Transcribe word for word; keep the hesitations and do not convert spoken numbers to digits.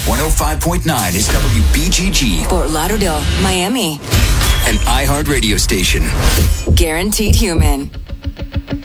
one oh five point nine is W B G G. Fort Lauderdale, Miami. An iHeart radio station. Guaranteed human.